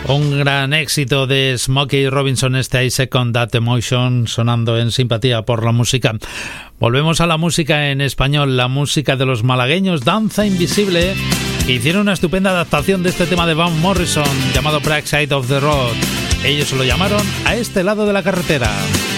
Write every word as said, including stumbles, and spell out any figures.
Un gran éxito de Smokey Robinson, este I Second That Emotion, sonando en Simpatía por la Música. Volvemos a la música en español, la música de los malagueños Danza Invisible, que hicieron una estupenda adaptación de este tema de Van Morrison llamado Bright Side of the Road. Ellos lo llamaron A este lado de la carretera.